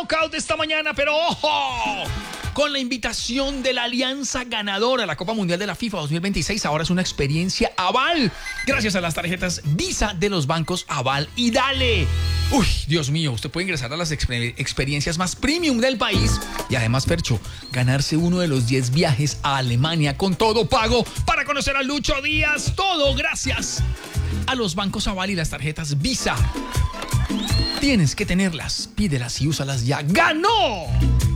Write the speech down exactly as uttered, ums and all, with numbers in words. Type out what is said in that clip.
knockout de esta mañana, pero ¡ojo! Con la invitación de la alianza ganadora, la Copa Mundial de la FIFA dos mil veintiséis, ahora es una experiencia Aval, gracias a las tarjetas Visa de los bancos Aval y Dale. Uy, Dios mío, usted puede ingresar a las exper- experiencias más premium del país y además, Fercho, ganarse uno de los diez viajes a Alemania con todo pago para conocer a Lucho Díaz. Todo gracias a los bancos Aval y las tarjetas Visa. Tienes que tenerlas, pídelas y úsalas ya. ¡Ganó!